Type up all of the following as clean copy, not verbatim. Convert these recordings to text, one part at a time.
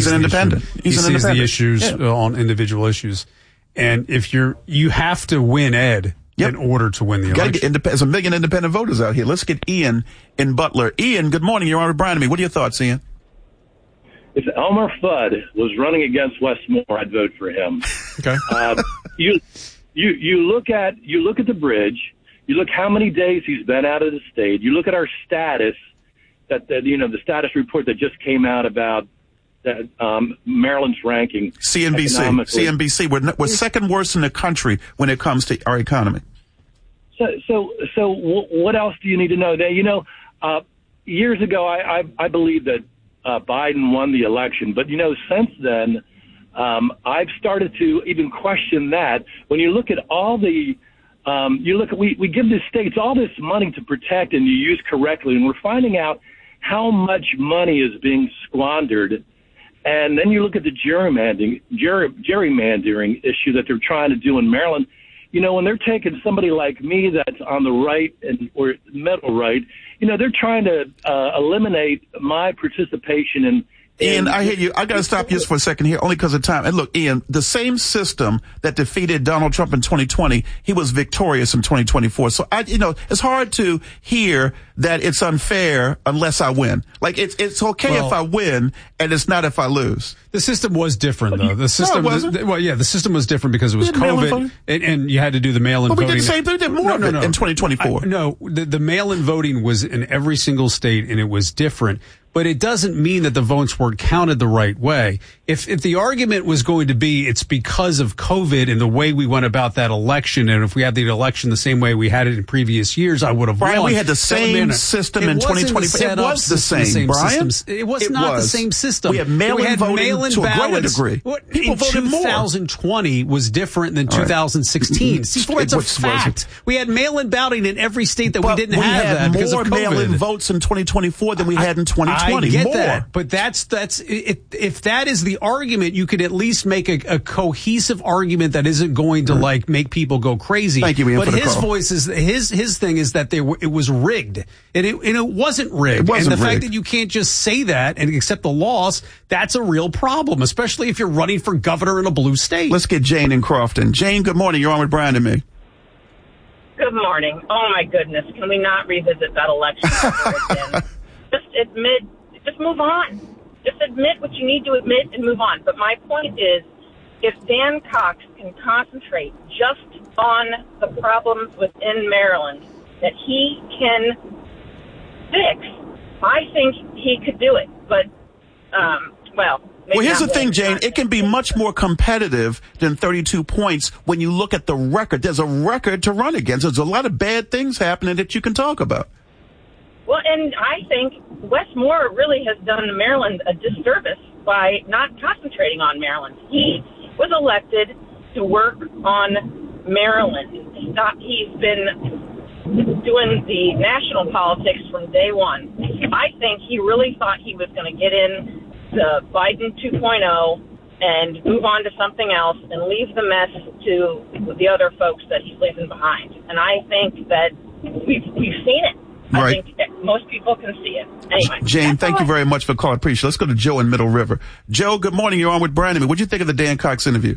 an independent. He sees the issues on individual issues. And if you have to win, Ed, in order to win the election. There's a million independent voters out here. Let's get Ian in Butler. Ian, good morning. You're on with Brian and me. What are your thoughts, Ian? If Elmer Fudd was running against Wes Moore, I'd vote for him. Okay. You look at the bridge. You look how many days he's been out of the state. You look at our status, the status report that just came out about that Maryland's ranking. CNBC. We're second worst in the country when it comes to our economy. So what else do you need to know? That years ago, I believe that Biden won the election, but since then, I've started to even question that. When you look at all the we give the states all this money to protect and you use correctly, and we're finding out how much money is being squandered. And then you look at the gerrymandering issue that they're trying to do in Maryland. When they're taking somebody like me that's on the right or middle right, they're trying to eliminate my participation in. Ian, I hear you. I got to stop you just for a second here, only because of time. And look, Ian, the same system that defeated Donald Trump in 2020, he was victorious in 2024. So it's hard to hear that it's unfair unless I win. Like it's okay if I win, and it's not if I lose. The system was different, though. The system, no, it wasn't. The system was different because it was COVID, and you had to do the mail-in voting. We did the same thing. We did more of it in 2024. The mail-in voting was in every single state, and it was different. But it doesn't mean that the votes weren't counted the right way. If the argument was going to be it's because of COVID and the way we went about that election, and if we had the election the same way we had it in previous years, I would have won. Brian, we had the same system in 2020. It was the same, Brian. It was not the same system. We had mail-in voting to a greater degree. People voted more. 2020 was different than 2016. It's a fact. We had mail-in balloting in every state that we didn't have that because of COVID. We had more mail-in votes in 2024 than we had in 2020. I get more. that, but if that is the argument, you could at least make a cohesive argument that isn't going to make people go crazy. Thank you, Ian, but for the his call. voice is his thing is that it was rigged, and it wasn't rigged. And the fact that you can't just say that and accept the loss, that's a real problem, especially if you're running for governor in a blue state. Let's get Jane in Crofton. Jane, good morning. You're on with Brian and me. Good morning. Oh my goodness, can we not revisit that election again? Just move on. Just admit what you need to admit and move on. But my point is, if Dan Cox can concentrate just on the problems within Maryland that he can fix, I think he could do it. But, here's the thing, Jane. It can be much more competitive than 32 points when you look at the record. There's a record to run against. There's a lot of bad things happening that you can talk about. Well, and I think Wes Moore really has done Maryland a disservice by not concentrating on Maryland. He was elected to work on Maryland. He's been doing the national politics from day one. I think he really thought he was going to get in the Biden 2.0 and move on to something else and leave the mess to the other folks that he's leaving behind. And I think that we've seen it. Right. I think most people can see it. Anyway. Jane, thank you very much for calling. Appreciate it. Let's go to Joe in Middle River. Joe, good morning. You're on with Brian and me. What do you think of the Dan Cox interview?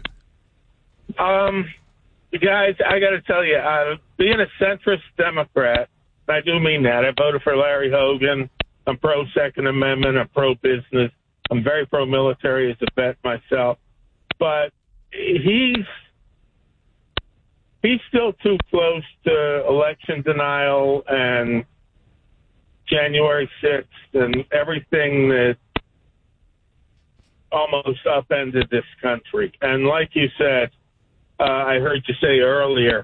Guys, I got to tell you, being a centrist Democrat, I do mean that. I voted for Larry Hogan. I'm pro-Second Amendment. I'm pro-business. I'm very pro-military as a vet myself. But he's still too close to election denial and January 6th and everything that almost upended this country. And like you said, I heard you say earlier,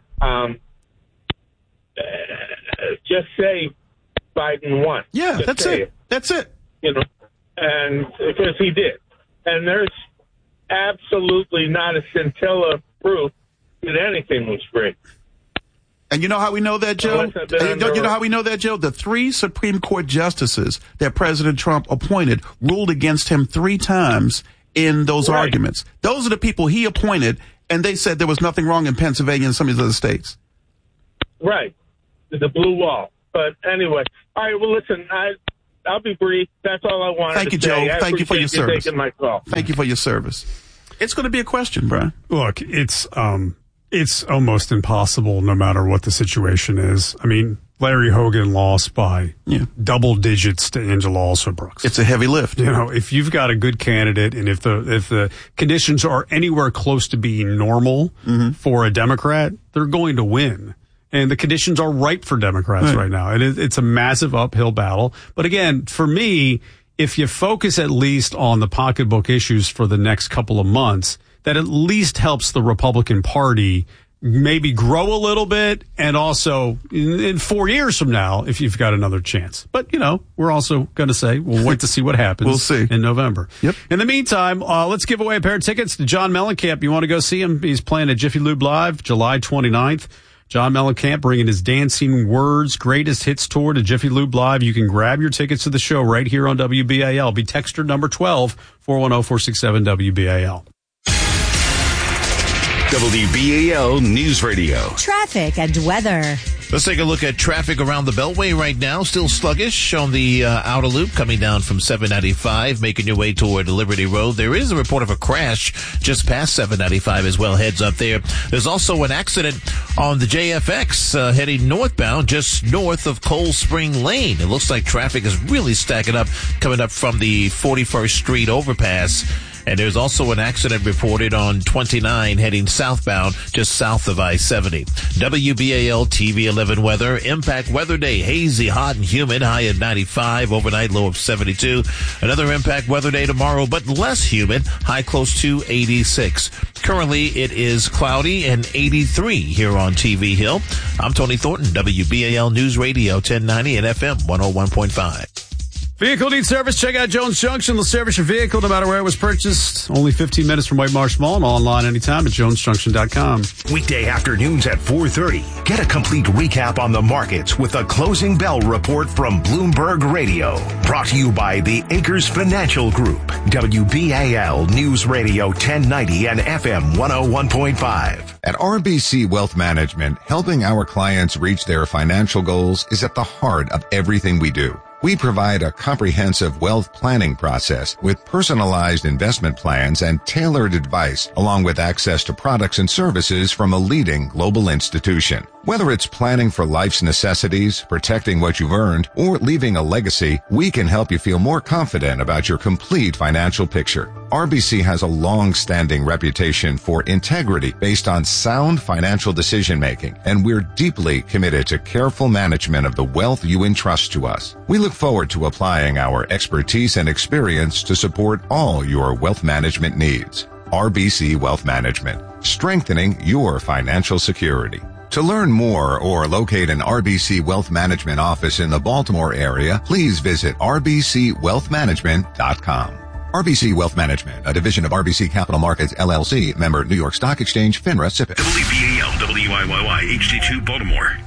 just say Biden won. Yeah, just that's it. That's it. And because he did. And there's absolutely not a scintilla of proof that anything was rigged. And you know how we know that, Joe? You know how we know that, Joe? The 3 Supreme Court justices that President Trump appointed ruled against him 3 times in those arguments. Those are the people he appointed, and they said there was nothing wrong in Pennsylvania and some of these other states. Right. The blue wall. But anyway, all right, well, listen, I'll be brief. That's all I wanted Thank to you, say. Joe. Thank you for your service. Taking my call. Thank you for your service. It's going to be a question, Brian. Look, it's almost impossible no matter what the situation is. I mean, Larry Hogan lost by double digits to Angela Alsobrooks. It's a heavy lift. You know, if you've got a good candidate and if the conditions are anywhere close to being normal for a Democrat, they're going to win. And the conditions are ripe for Democrats right now. It's a massive uphill battle. But again, for me, if you focus at least on the pocketbook issues for the next couple of months, that at least helps the Republican Party maybe grow a little bit, and also in 4 years from now, if you've got another chance. But, you know, we're also going to say we'll wait to see what happens We'll see. in November. Yep. In the meantime, let's give away a pair of tickets to John Mellencamp. You want to go see him? He's playing at Jiffy Lube Live, July 29th. John Mellencamp bringing his Dancing Words Greatest Hits Tour to Jiffy Lube Live. You can grab your tickets to the show right here on WBAL. Be texter number 12, 410-467-WBAL. WBAL News Radio. Traffic and weather. Let's take a look at traffic around the Beltway right now. Still sluggish on the outer loop coming down from 795, making your way toward Liberty Road. There is a report of a crash just past 795 as well. Heads up there. There's also an accident on the JFX heading northbound just north of Cold Spring Lane. It looks like traffic is really stacking up coming up from the 41st Street overpass. And there's also an accident reported on 29 heading southbound just south of I-70. WBAL TV 11 weather. Impact weather day. Hazy, hot, and humid. High at 95. Overnight low of 72. Another impact weather day tomorrow, but less humid. High close to 86. Currently, it is cloudy and 83 here on TV Hill. I'm Tony Thornton, WBAL News Radio 1090 and FM 101.5. Vehicle needs service? Check out Jones Junction. They'll service your vehicle no matter where it was purchased. Only 15 minutes from White Marsh Mall and online anytime at jonesjunction.com. Weekday afternoons at 4:30. Get a complete recap on the markets with a closing bell report from Bloomberg Radio. Brought to you by the Acres Financial Group. WBAL News Radio 1090 and FM 101.5. At RBC Wealth Management, helping our clients reach their financial goals is at the heart of everything we do. We provide a comprehensive wealth planning process with personalized investment plans and tailored advice, along with access to products and services from a leading global institution. Whether it's planning for life's necessities, protecting what you've earned, or leaving a legacy, we can help you feel more confident about your complete financial picture. RBC has a long-standing reputation for integrity based on sound financial decision-making, and we're deeply committed to careful management of the wealth you entrust to us. We look forward to applying our expertise and experience to support all your wealth management needs. RBC Wealth Management, strengthening your financial security. To learn more or locate an RBC Wealth Management office in the Baltimore area, please visit rbcwealthmanagement.com. RBC Wealth Management, a division of RBC Capital Markets, LLC, member New York Stock Exchange, FINRA, SIPC. WBAL, WIYY, HD2, Baltimore.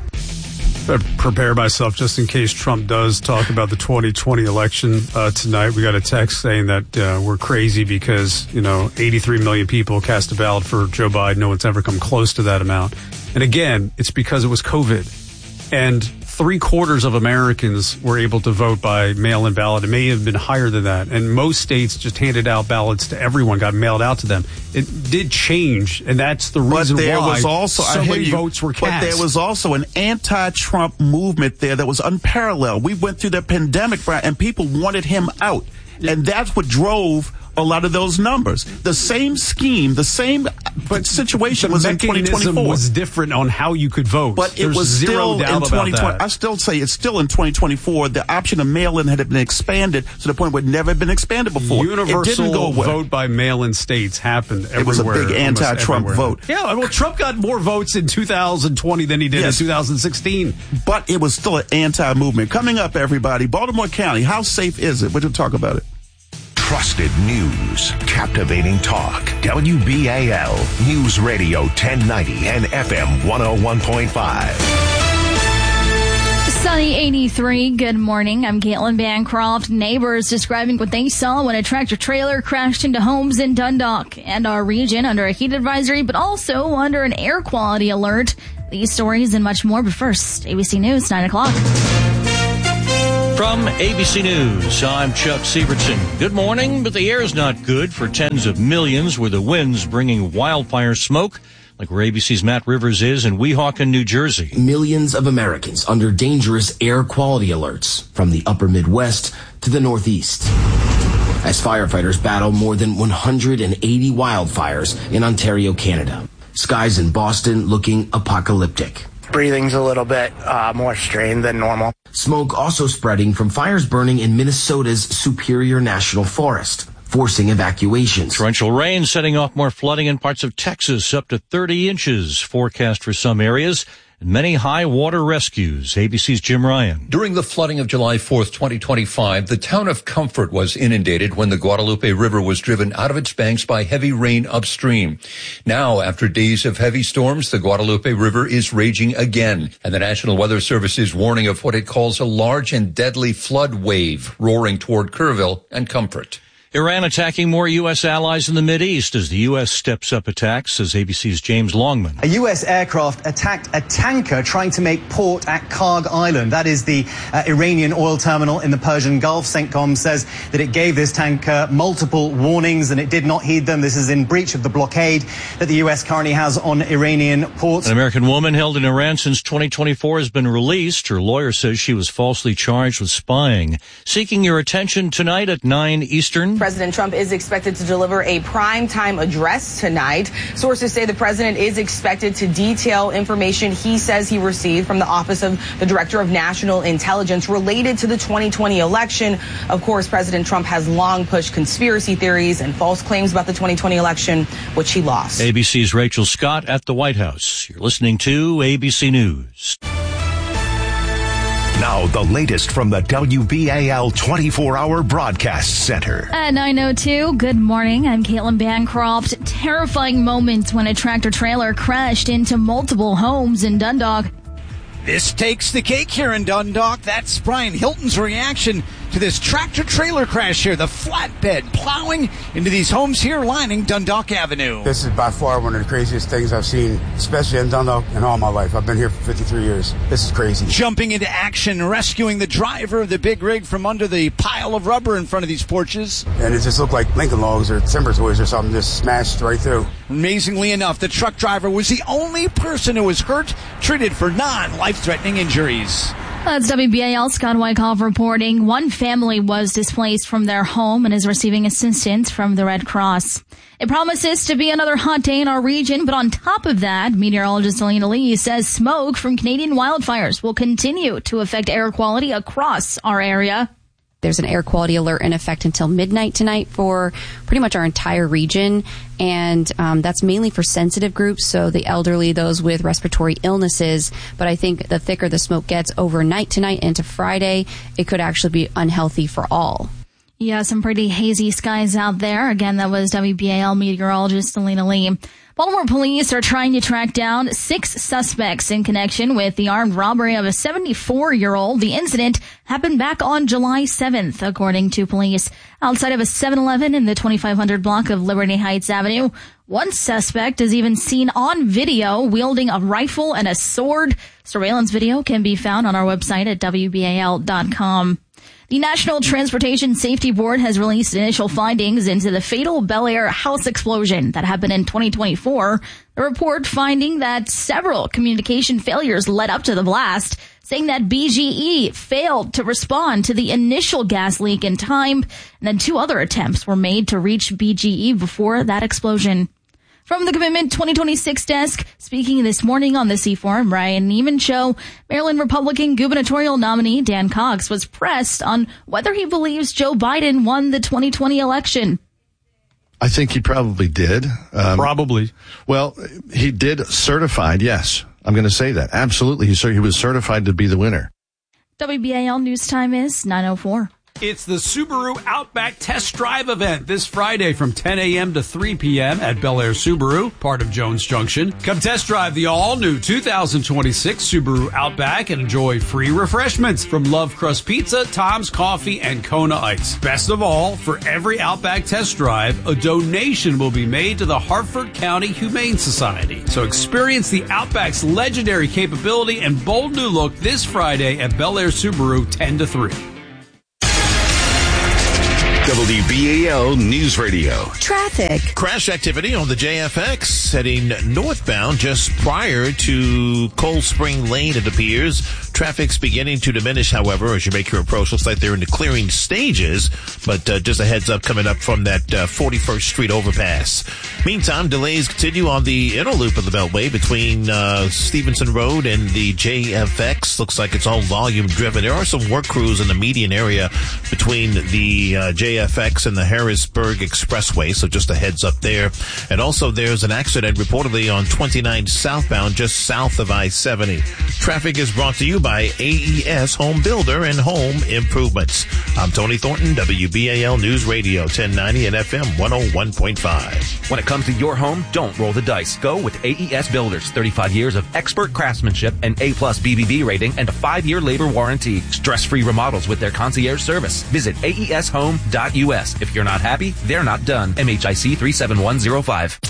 Prepare myself just in case Trump does talk about the 2020 election tonight. We got a text saying that we're crazy because, 83 million people cast a ballot for Joe Biden. No one's ever come close to that amount. And again, it's because it was COVID. And 3/4 of Americans were able to vote by mail-in ballot. It may have been higher than that. And most states just handed out ballots to everyone, got mailed out to them. It did change, and that's the reason why so many votes were cast. But there was also an anti-Trump movement there that was unparalleled. We went through the pandemic, and people wanted him out. And that's what drove a lot of those numbers. The same scheme, the same situation was in 2024. The was different on how you could vote. But it was still in 2020. I still say it's still in 2024. The option of mail-in had been expanded to the point where it never been expanded before. Universal vote by mail-in states happened everywhere. It was a big anti-Trump vote. Yeah, well, Trump got more votes in 2020 than he did in 2016. But it was still an anti-movement. Coming up, everybody, Baltimore County, how safe is it? We're going to talk about it. Trusted news, captivating talk. WBAL News Radio 1090 and FM 101.5. Sunny 83. Good morning. I'm Caitlin Bancroft. Neighbors describing what they saw when a tractor trailer crashed into homes in Dundalk and our region under a heat advisory, but also under an air quality alert. These stories and much more. But first, ABC News, 9 o'clock. From ABC News, I'm Chuck Sievertson. Good morning, but the air's not good for tens of millions with the winds bringing wildfire smoke, like where ABC's Matt Rivers is in Weehawken, New Jersey. Millions of Americans under dangerous air quality alerts from the upper Midwest to the Northeast, as firefighters battle more than 180 wildfires in Ontario, Canada. Skies in Boston looking apocalyptic. Breathing's a little bit more strained than normal. Smoke also spreading from fires burning in Minnesota's Superior National Forest, forcing evacuations. Torrential rain setting off more flooding in parts of Texas, up to 30 inches forecast for some areas. And many high water rescues. ABC's Jim Ryan. During the flooding of July 4th, 2025, the town of Comfort was inundated when the Guadalupe River was driven out of its banks by heavy rain upstream. Now, after days of heavy storms, the Guadalupe River is raging again, and the National Weather Service is warning of what it calls a large and deadly flood wave roaring toward Kerrville and Comfort. Iran attacking more U.S. allies in the Mideast as the U.S. steps up attacks, says ABC's James Longman. A U.S. aircraft attacked a tanker trying to make port at Karg Island. That is the Iranian oil terminal in the Persian Gulf. CENTCOM says that it gave this tanker multiple warnings and it did not heed them. This is in breach of the blockade that the U.S. currently has on Iranian ports. An American woman held in Iran since 2024 has been released. Her lawyer says she was falsely charged with spying. Seeking your attention tonight at 9 Eastern. President Trump is expected to deliver a primetime address tonight. Sources say the president is expected to detail information he says he received from the Office of the Director of National Intelligence related to the 2020 election. Of course, President Trump has long pushed conspiracy theories and false claims about the 2020 election, which he lost. ABC's Rachel Scott at the White House. You're listening to ABC News. Now, the latest from the WBAL 24-hour broadcast center. At 9:02, good morning. I'm Caitlin Bancroft. Terrifying moments when a tractor-trailer crashed into multiple homes in Dundalk. This takes the cake here in Dundalk. That's Brian Hilton's reaction to this tractor-trailer crash here. The flatbed plowing into these homes here lining Dundalk Avenue. This is by far one of the craziest things I've seen, especially in Dundalk, in all my life. I've been here for 53 years. This is crazy. Jumping into action, rescuing the driver of the big rig from under the pile of rubber in front of these porches. And it just looked like Lincoln Logs or timber toys or something just smashed right through. Amazingly enough, the truck driver was the only person who was hurt, treated for non-life-threatening injuries. That's WBAL Scott Wyckoff reporting. One family was displaced from their home and is receiving assistance from the Red Cross. It promises to be another hot day in our region, but on top of that, meteorologist Alina Lee says smoke from Canadian wildfires will continue to affect air quality across our area. There's an air quality alert in effect until midnight tonight for pretty much our entire region, and that's mainly for sensitive groups, so the elderly, those with respiratory illnesses. But I think the thicker the smoke gets overnight tonight into Friday, it could actually be unhealthy for all. Yeah, some pretty hazy skies out there. Again, that was WBAL meteorologist Alina Lee. Baltimore police are trying to track down 6 suspects in connection with the armed robbery of a 74-year-old. The incident happened back on July 7th, according to police, outside of a 7-Eleven in the 2500 block of Liberty Heights Avenue. One suspect is even seen on video wielding a rifle and a sword. Surveillance video can be found on our website at WBAL.com. The National Transportation Safety Board has released initial findings into the fatal Bel Air house explosion that happened in 2024. The report finding that several communication failures led up to the blast, saying that BGE failed to respond to the initial gas leak in time, and then 2 other attempts were made to reach BGE before that explosion. From the Commitment 2026 desk, speaking this morning on the C4 Brian Neiman Show, Maryland Republican gubernatorial nominee Dan Cox was pressed on whether he believes Joe Biden won the 2020 election. I think he probably did. Probably. Well, he did certified, yes. I'm going to say that. Absolutely. He was certified to be the winner. WBAL news time is 9:04. It's the Subaru Outback Test Drive event this Friday from 10 a.m. to 3 p.m. at Bel Air Subaru, part of Jones Junction. Come test drive the all-new 2026 Subaru Outback and enjoy free refreshments from Love Crust Pizza, Tom's Coffee, and Kona Ice. Best of all, for every Outback test drive, a donation will be made to the Harford County Humane Society. So experience the Outback's legendary capability and bold new look this Friday at Bel Air Subaru 10 to 3. WBAL News Radio. Traffic. Crash activity on the JFX heading northbound just prior to Cold Spring Lane, it appears. Traffic's beginning to diminish, however, as you make your approach. Looks like they're in the clearing stages, but just a heads up coming up from that 41st Street overpass. Meantime, delays continue on the inner loop of the Beltway between Stevenson Road and the JFX. Looks like it's all volume driven. There are some work crews in the median area between the JFX and the Harrisburg Expressway, so just a heads up there. And also there's an accident reportedly on 29 southbound just south of I-70. Traffic is brought to you by AES Home Builder and Home Improvements. I'm Tony Thornton, WBAL News Radio 1090 and FM 101.5. When it comes to your home, don't roll the dice. Go with AES Builders. 35 years of expert craftsmanship, an A+ BBB rating, and a 5-year labor warranty. Stress-free remodels with their concierge service. Visit AESHome.us. If you're not happy, they're not done. MHIC 37105.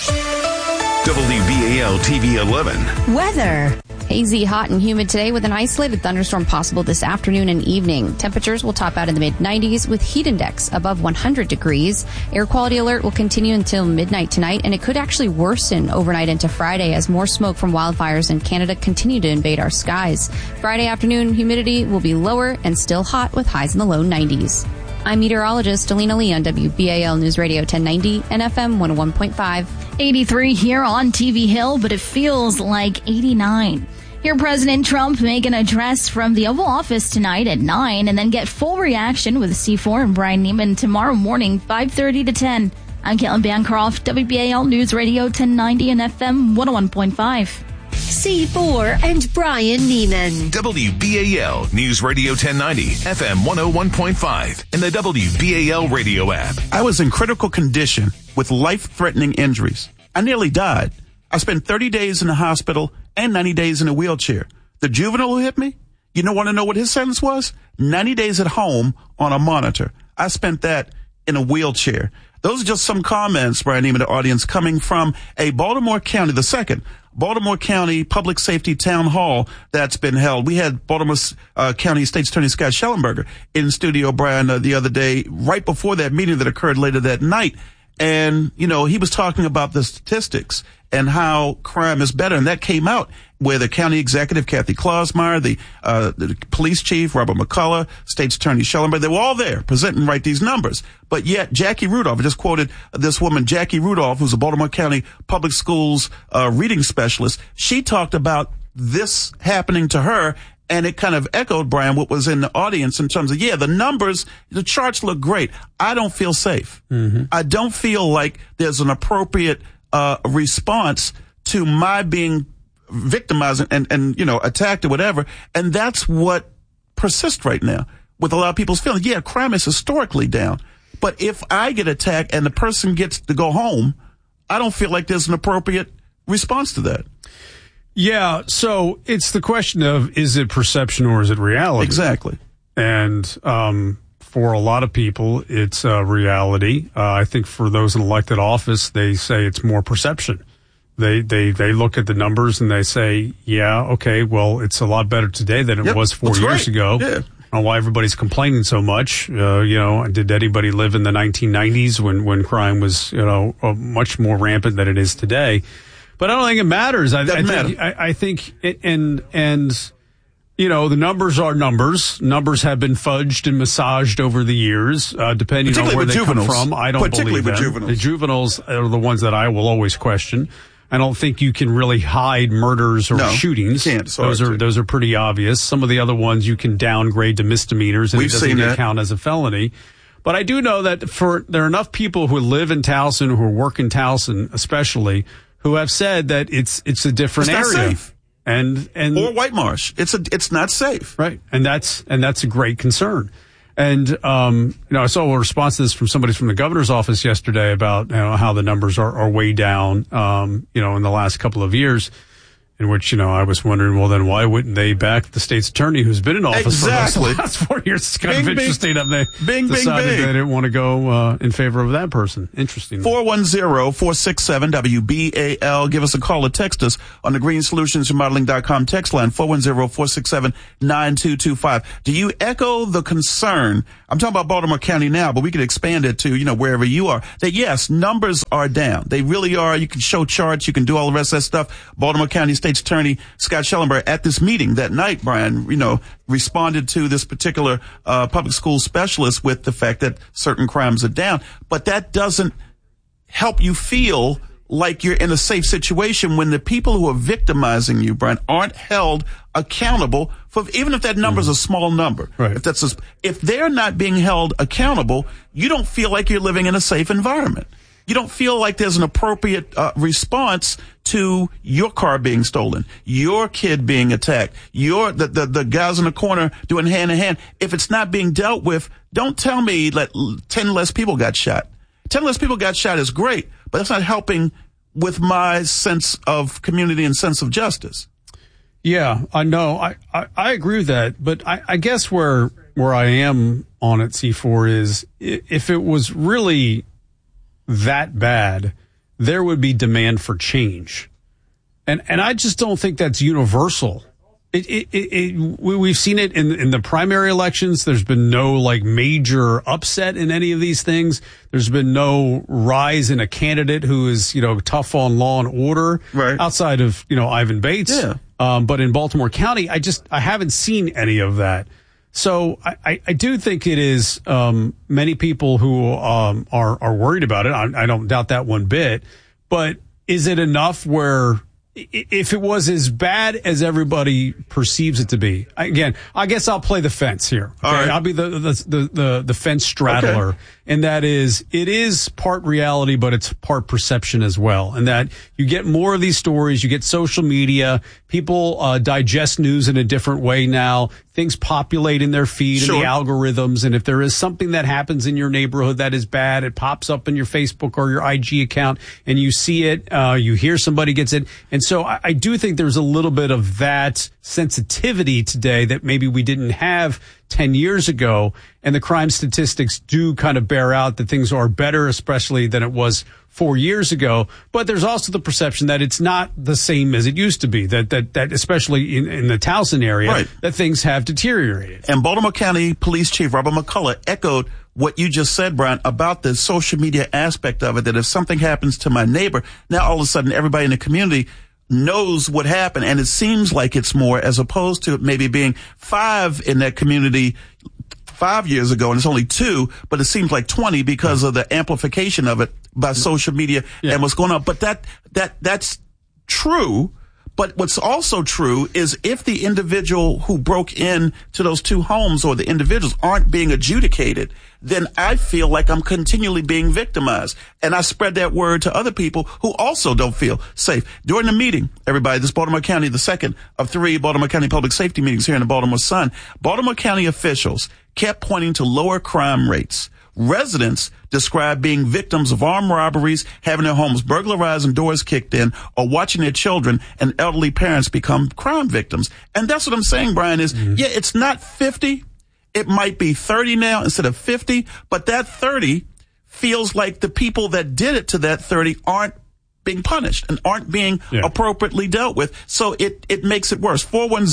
WBAL TV 11. Weather. Hazy, hot, and humid today with an isolated thunderstorm possible this afternoon and evening. Temperatures will top out in the mid-90s with heat index above 100 degrees. Air quality alert will continue until midnight tonight, and it could actually worsen overnight into Friday as more smoke from wildfires in Canada continue to invade our skies. Friday afternoon, humidity will be lower and still hot with highs in the low 90s. I'm meteorologist Alina Lee on WBAL News Radio 1090 and FM 101.5. 83 here on TV Hill, but it feels like 89. Hear President Trump make an address from the Oval Office tonight at 9 and then get full reaction with C4 and Brian Neiman tomorrow morning, 5:30 to 10. I'm Caitlin Bancroft, WBAL News Radio 1090 and FM 101.5. C4 and Brian Neiman. WBAL News Radio 1090, FM 101.5, and the WBAL radio app. I was in critical condition with life-threatening injuries. I nearly died. I spent 30 days in the hospital and 90 days in a wheelchair. The juvenile who hit me, want to know what his sentence was? 90 days at home on a monitor. I spent that in a wheelchair. Those are just some comments, Brian Neiman, the audience, coming from a Baltimore County, the second Baltimore County Public Safety Town Hall that's been held. We had Baltimore County State's Attorney Scott Schellenberger in studio, Brian, the other day, right before that meeting that occurred later that night. And, he was talking about the statistics and how crime is better. And that came out where the county executive, Kathy Klausmeyer, the police chief, Robert McCullough, State's Attorney Schellenberger, they were all there presenting these numbers. But yet Jackie Rudolph, I just quoted this woman, Jackie Rudolph, who's a Baltimore County Public Schools reading specialist. She talked about this happening to her. And it kind of echoed, Brian, what was in the audience in terms of, the numbers, the charts look great. I don't feel safe. Mm-hmm. I don't feel like there's an appropriate response to my being victimized and attacked or whatever. And that's what persists right now with a lot of people's feelings. Yeah, crime is historically down. But if I get attacked and the person gets to go home, I don't feel like there's an appropriate response to that. Yeah, so it's the question of, is it perception or is it reality? Exactly. And for a lot of people, it's reality. I think for those in elected office, they say it's more perception. They look at the numbers and they say, well, it's a lot better today than it was 4 years ago. Yeah. I don't know why everybody's complaining so much. Did anybody live in the 1990s when crime was, much more rampant than it is today? But I don't think it matters. I think the numbers are numbers. Numbers have been fudged and massaged over the years, depending on where they come from. I don't believe them. Juveniles. The juveniles are the ones that I will always question. I don't think you can really hide murders or shootings. Can't. Those are pretty obvious. Some of the other ones you can downgrade to misdemeanors and it doesn't count as a felony. But I do know that there are enough people who live in Towson, who work in Towson especially, who have said that it's a different area. Safe. And or White Marsh. It's not safe. Right. And that's a great concern. And I saw a response to this from somebody from the governor's office yesterday about how the numbers are way down in the last couple of years. In which, I was wondering, well, then why wouldn't they back the state's attorney who's been in office for the last 4 years? It's kind of interesting that they decided they didn't want to go in favor of that person. Interesting. 410-467-WBAL. Give us a call or text us on the greensolutions.remodeling.com text line, 410-467-9225. Do you echo the concern? I'm talking about Baltimore County now, but we could expand it to, wherever you are. That yes, numbers are down. They really are. You can show charts. You can do all the rest of that stuff. Baltimore County State's Attorney Scott Schellenberg at this meeting that night, Brian, responded to this particular public school specialist with the fact that certain crimes are down. But that doesn't help you feel like you're in a safe situation when the people who are victimizing you, Brian, aren't held accountable for, even if that number is a small number. Right. If they're not being held accountable, you don't feel like you're living in a safe environment. You don't feel like there's an appropriate response to your car being stolen, your kid being attacked, the guys in the corner doing hand in hand. If it's not being dealt with, don't tell me that 10 less people got shot. 10 less people got shot is great, but that's not helping with my sense of community and sense of justice. Yeah, I know. I agree with that, but I guess where I am on it, C4, is if it was really that bad, there would be demand for change. And I just don't think that's universal. We've seen it in the primary elections. There's been no major upset in any of these things. There's been no rise in a candidate who is, tough on law and order outside of, Ivan Bates. Yeah. But in Baltimore County, I haven't seen any of that. So I do think it is many people who are worried about it. I don't doubt that one bit. But is it enough where if it was as bad as everybody perceives it to be? Again, I guess I'll play the fence here. Okay? All right. I'll be the fence straddler. Okay. And that is, it is part reality, but it's part perception as well. And that you get more of these stories, you get social media, people digest news in a different way now. Things populate in their feed and the algorithms. And if there is something that happens in your neighborhood that is bad, it pops up in your Facebook or your IG account and you see it, you hear somebody gets it. And so I do think there's a little bit of that sensitivity today that maybe we didn't have 10 years ago. And the crime statistics do kind of bear out that things are better, especially than it was 4 years ago. But there's also the perception that it's not the same as it used to be, that especially in the Towson area, that things have deteriorated. And Baltimore County Police Chief Robert McCullough echoed what you just said, Brian, about the social media aspect of it, that if something happens to my neighbor, now all of a sudden everybody in the community knows what happened, and it seems like it's more, as opposed to maybe being 5 in that community 5 years ago, and it's only 2, but it seems like 20 because of the amplification of it by social media and what's going on. But that's true. But what's also true is if the individual who broke in to those 2 homes or the individuals aren't being adjudicated, then I feel like I'm continually being victimized. And I spread that word to other people who also don't feel safe. During the meeting, everybody, this Baltimore County, the second of 3 Baltimore County public safety meetings here in the Baltimore Sun, Baltimore County officials kept pointing to lower crime rates. Residents described being victims of armed robberies, having their homes burglarized and doors kicked in, or watching their children and elderly parents become crime victims. And that's what I'm saying, Brian, is, it's not 50. It might be 30 now instead of 50, but that 30 feels like the people that did it to that 30 aren't being punished and aren't being appropriately dealt with. So it makes it worse.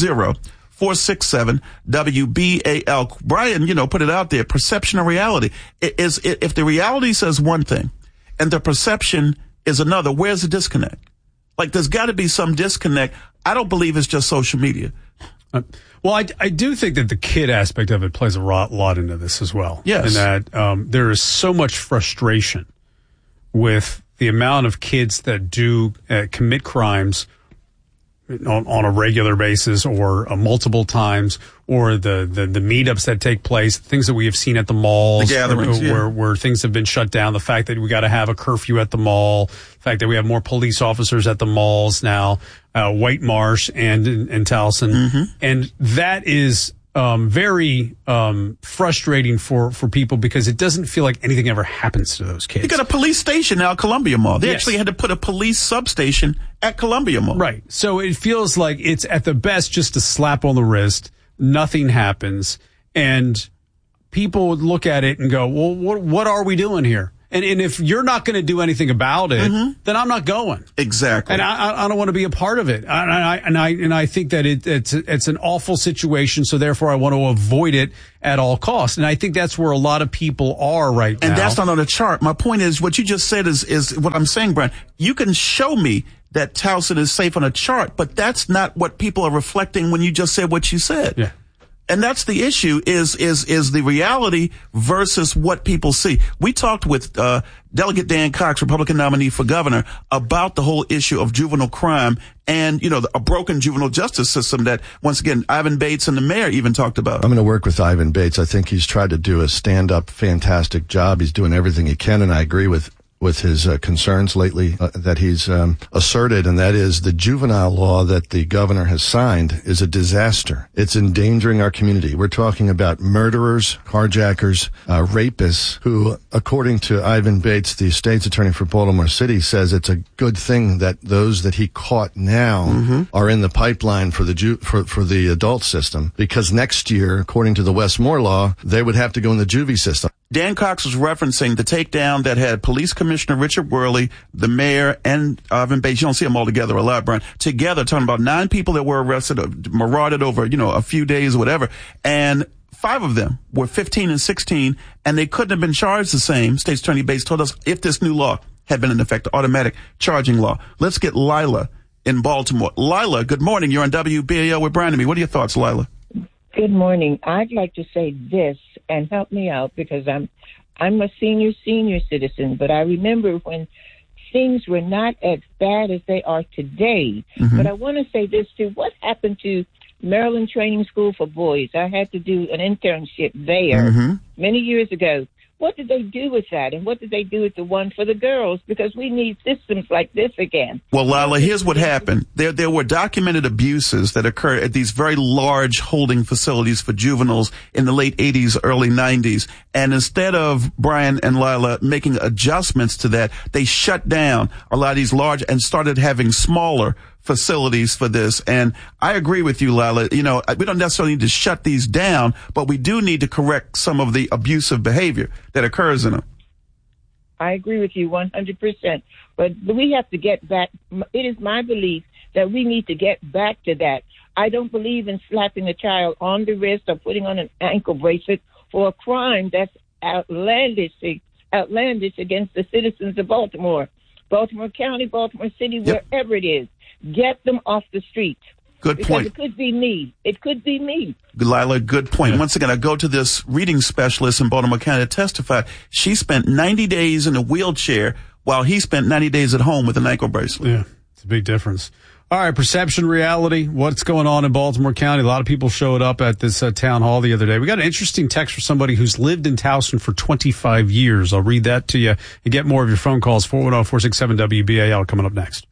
410-467-WBAL. Brian, put it out there. Perception of reality. If the reality says one thing and the perception is another, where's the disconnect? Like, there's got to be some disconnect. I don't believe it's just social media. Well, I do think that the kid aspect of it plays a lot into this as well. Yes. And that there is so much frustration with the amount of kids that do commit crimes on a regular basis or multiple times, or the meetups that take place, things that we have seen at the malls, the gatherings, where things have been shut down, the fact that we got to have a curfew at the mall, the fact that we have more police officers at the malls now, White Marsh and in Towson. And that is very frustrating for people because it doesn't feel like anything ever happens to those kids. You got a police station now at Columbia Mall. They Yes. actually had to put a police substation at Columbia Mall. Right. So it feels like it's at the best just a slap on the wrist. Nothing happens. And people would look at it and go, well, what are we doing here? And if you're not going to do anything about it, then I'm not going. Exactly. And I don't want to be a part of it. And I think that it's an awful situation. So therefore I want to avoid it at all costs. And I think that's where a lot of people are right now. And that's not on the chart. My point is what you just said is what I'm saying, Brian. You can show me that Towson is safe on a chart, but that's not what people are reflecting when you just said what you said. Yeah. And that's the issue is the reality versus what people see. We talked with, Delegate Dan Cox, Republican nominee for governor, about the whole issue of juvenile crime and, a broken juvenile justice system that, once again, Ivan Bates and the mayor even talked about. I'm going to work with Ivan Bates. I think he's tried to do a stand-up, fantastic job. He's doing everything he can, and I agree with his concerns lately that he's asserted, and that is the juvenile law that the governor has signed is a disaster. It's endangering our community. We're talking about murderers, carjackers, rapists, who, according to Ivan Bates, the state's attorney for Baltimore City, says it's a good thing that those that he caught now are in the pipeline for the adult system, because next year, according to the Westmore law, they would have to go in the juvie system. Dan Cox was referencing the takedown that had Police Commissioner Richard Worley, the mayor, and Ivan Bates. You don't see them all together a lot, Brian. Together, talking about 9 people that were arrested, marauded over, a few days or whatever. And 5 of them were 15 and 16, and they couldn't have been charged the same. State's Attorney Bates told us if this new law had been in effect, the automatic charging law. Let's get Lila in Baltimore. Lila, good morning. You're on WBAL with Brian and me. What are your thoughts, Lila? Good morning. I'd like to say this and help me out because I'm a senior citizen, but I remember when things were not as bad as they are today. But I want to say this too. What happened to Maryland Training School for Boys? I had to do an internship there many years ago. What did they do with that? And what did they do with the one for the girls? Because we need systems like this again. Well, Lila, here's what happened. There were documented abuses that occurred at these very large holding facilities for juveniles in the late 80s, early 90s. And instead of Brian and Lila making adjustments to that, they shut down a lot of these large and started having smaller facilities for this. And I agree with you, Lila. We don't necessarily need to shut these down, but we do need to correct some of the abusive behavior that occurs in them. I agree with you 100%. But we have to get back. It is my belief that we need to get back to that. I don't believe in slapping a child on the wrist or putting on an ankle bracelet for a crime that's outlandish against the citizens of Baltimore County, Baltimore City, wherever it is. Get them off the street. Good point. It could be me. Lila, good point. Once again, I go to this reading specialist in Baltimore County that testified. She spent 90 days in a wheelchair while he spent 90 days at home with an ankle bracelet. Yeah, it's a big difference. All right, perception, reality, what's going on in Baltimore County? A lot of people showed up at this town hall the other day. We got an interesting text from somebody who's lived in Towson for 25 years. I'll read that to you and get more of your phone calls. 410-467-WBAL coming up next.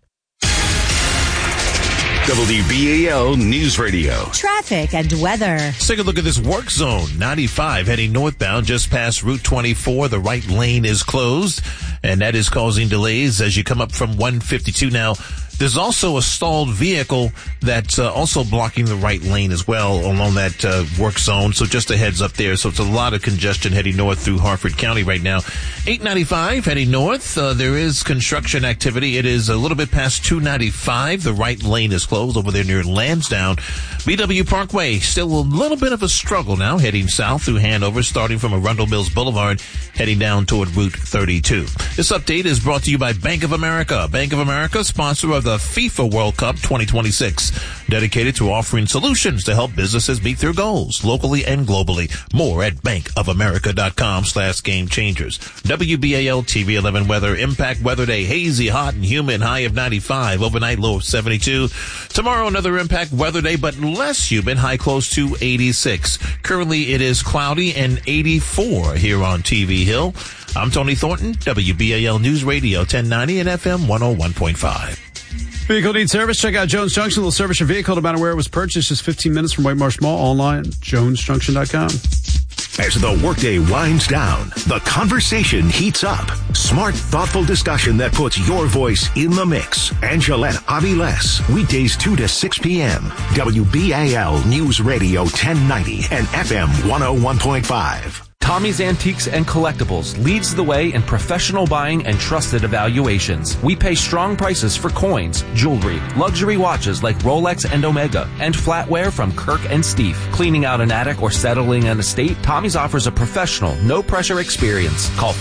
WBAL News Radio. Traffic and weather. Let's take a look at this work zone. 95 heading northbound just past Route 24. The right lane is closed, and that is causing delays as you come up from 152 now. There's also a stalled vehicle that's also blocking the right lane as well along that work zone. So just a heads up there. So it's a lot of congestion heading north through Harford County right now. 895 heading north. There is construction activity. It is a little bit past 295. The right lane is closed over there near Lansdowne. BW Parkway, still a little bit of a struggle now heading south through Hanover, starting from Arundel Mills Boulevard, heading down toward Route 32. This update is brought to you by Bank of America. Bank of America, sponsor of the FIFA World Cup 2026, dedicated to offering solutions to help businesses meet their goals locally and globally. More at bankofamerica.com/game changers. WBAL TV 11 weather. Impact weather day. Hazy, hot, and humid. High of 95. Overnight low of 72. Tomorrow another impact weather day, but less humid. High close to 86. Currently it is cloudy and 84 here on TV Hill. I'm Tony Thornton, WBAL News Radio 1090 and FM 101.5. Vehicle needs service? Check out Jones Junction. They'll service your vehicle no matter where it was purchased. Just 15 minutes from White Marsh Mall. Online, jonesjunction.com. As the workday winds down, the conversation heats up. Smart, thoughtful discussion that puts your voice in the mix. Angelette Aviles, weekdays 2 to 6 p.m. WBAL News Radio 1090 and FM 101.5. Tommy's Antiques and Collectibles leads the way in professional buying and trusted evaluations. We pay strong prices for coins, jewelry, luxury watches like Rolex and Omega, and flatware from Kirk and Steve. Cleaning out an attic or settling an estate, Tommy's offers a professional, no-pressure experience. Call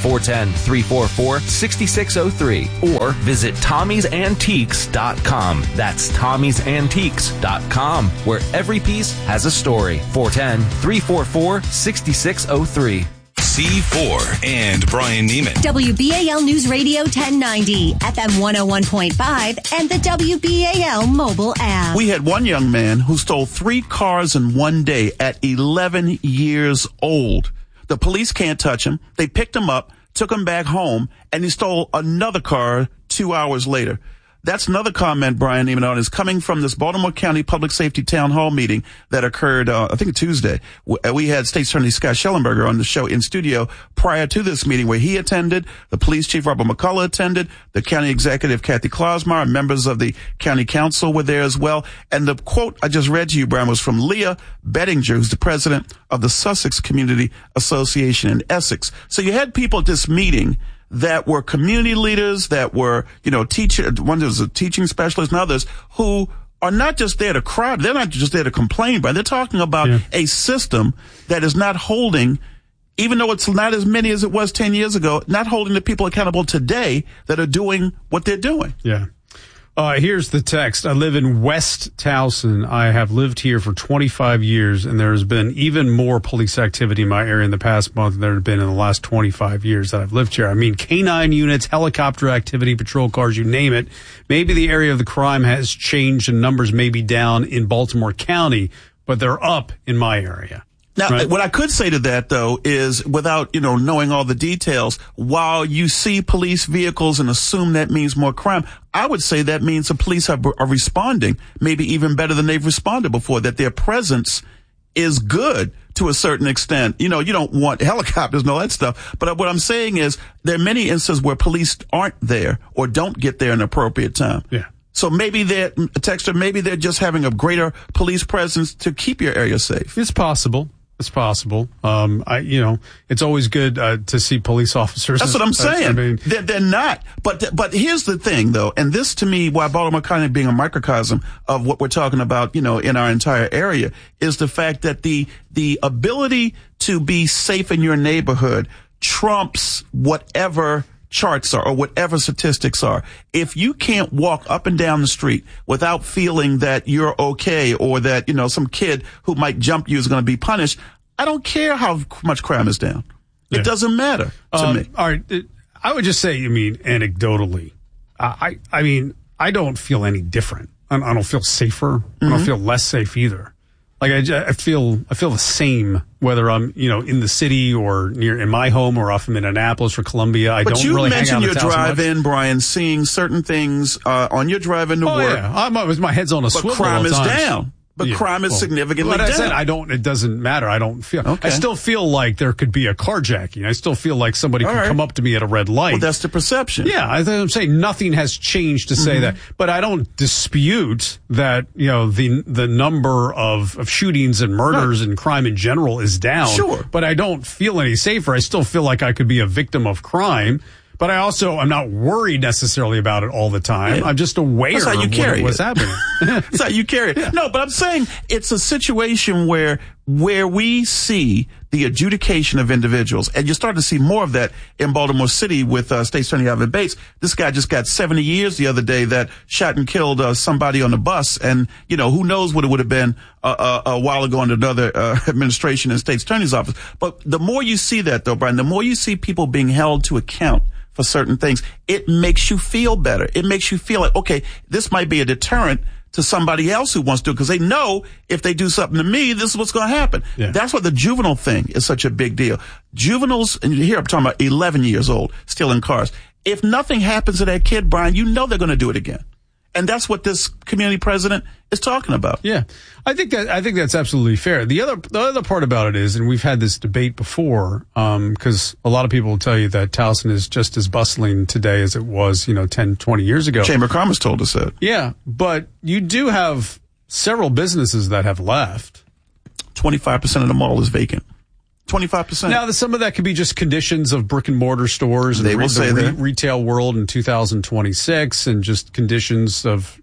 410-344-6603 or visit Tommy'sAntiques.com. That's Tommy'sAntiques.com, where every piece has a story. 410-344-6603. C4 and Brian Neiman. WBAL News Radio 1090, FM 101.5, and the WBAL mobile app. We had one young man who stole 3 cars in one day at 11 years old. The police can't touch him. They picked him up, took him back home, and he stole another car 2 hours later. That's another comment, Brian, even on is coming from this Baltimore County Public Safety Town Hall meeting that occurred, I think Tuesday. We had State Attorney Scott Schellenberger on the show in studio prior to this meeting where he attended, the police chief Robert McCullough attended, the county executive Kathy Klausmar, members of the county council were there as well. And the quote I just read to you, Brian, was from Leah Bettinger, who's the president of the Sussex Community Association in Essex. So you had people at this meeting that were community leaders, that were, one was a teaching specialist and others who are not just there to cry. They're not just there to complain, but they're talking about a system that is not holding, even though it's not as many as it was 10 years ago, not holding the people accountable today that are doing what they're doing. Yeah. Here's the text. I live in West Towson. I have lived here for 25 years, and there has been even more police activity in my area in the past month than there have been in the last 25 years that I've lived here. I mean, canine units, helicopter activity, patrol cars, you name it. Maybe the area of the crime has changed and numbers may be down in Baltimore County, but they're up in my area. Now, right? What I could say to that, though, is without, knowing all the details, while you see police vehicles and assume that means more crime, I would say that means the police are responding maybe even better than they've responded before, that their presence is good to a certain extent. You don't want helicopters and all that stuff. But what I'm saying is there are many instances where police aren't there or don't get there in an appropriate time. Yeah. So maybe they're just having a greater police presence to keep your area safe. It's possible. It's possible. It's always good to see police officers. That's what I'm saying. They're not. But here's the thing, though, and this to me, why Baltimore County being a microcosm of what we're talking about, in our entire area, is the fact that the ability to be safe in your neighborhood trumps whatever charts are or whatever statistics are. If you can't walk up and down the street without feeling that you're okay or that, some kid who might jump you is going to be punished, I don't care how much crime is down. It doesn't matter to me. All right. I would just say, anecdotally, I don't feel any different. I don't feel safer. I don't feel less safe either. Like I feel the same whether I'm in the city or in my home or off in Annapolis or Columbia. I don't really hang out. But you mentioned your drive-in, Brian, seeing certain things on your drive-in to work. Yeah, my head's on a swivel. But crime is down. But crime is significantly down. I said it doesn't matter. I don't feel. Okay. I still feel like there could be a carjacking. I still feel like somebody could come up to me at a red light. Well, that's the perception. Yeah, I'm saying nothing has changed to say that. But I don't dispute that the number of shootings and murders and crime in general is down. Sure. But I don't feel any safer. I still feel like I could be a victim of crime. But I'm not worried necessarily about it all the time. Yeah. I'm just aware of what's happening. That's how you carry it. Yeah. No, but I'm saying it's a situation where we see the adjudication of individuals, and you start to see more of that in Baltimore City with State Attorney Alvin Bates. This guy just got 70 years the other day that shot and killed somebody on the bus, and who knows what it would have been a while ago under another administration in the State Attorney's office. But the more you see that, though, Brian, the more you see people being held to account for certain things, it makes you feel better. It makes you feel like, okay, this might be a deterrent to somebody else who wants to, because they know if they do something to me, this is what's going to happen. Yeah. That's why the juvenile thing is such a big deal. Juveniles, and here I'm talking about 11 years old, stealing cars. If nothing happens to that kid, Brian, they're going to do it again. And that's what this community president is talking about. Yeah. I think that's absolutely fair. The other part about it is, and we've had this debate before, because a lot of people will tell you that Towson is just as bustling today as it was, 10, 20 years ago. Chamber of Commerce told us that. Yeah. But you do have several businesses that have left. 25% of the mall is vacant. 25%. Now, some of that could be just conditions of brick and mortar stores and the retail world in 2026, and just conditions of